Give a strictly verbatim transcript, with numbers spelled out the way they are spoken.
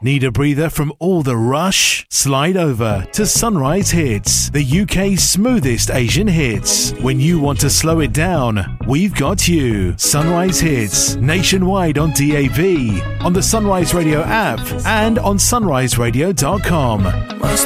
Need a breather from all the rush? Slide over to Sunrise Hits, the U K's smoothest Asian hits. When you want to slow it down, we've got you. Sunrise Hits, nationwide on D A B, on the Sunrise Radio app, and on sunrise radio dot com.